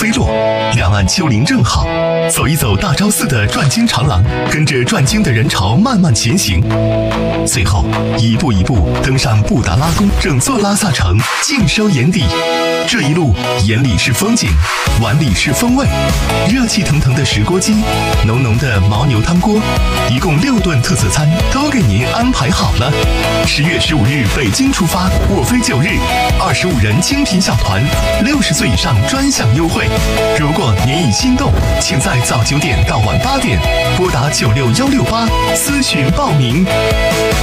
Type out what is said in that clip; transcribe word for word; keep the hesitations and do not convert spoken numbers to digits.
飞落，两岸丘陵正好，走一走大昭寺的转经长廊，跟着转经的人潮慢慢前行，最后一步一步登上布达拉宫，整座拉萨城尽收眼底。这一路眼里是风景，碗里是风味，热气腾腾的石锅鸡，浓浓的牦牛汤锅，一共六顿特色餐都给您安排好了。十月十五日北京出发，我飞九日，二十五人精品小团，六十岁以上专享优惠。如果您已心动，请在早九点到晚八点拨打九六幺六八咨询报名。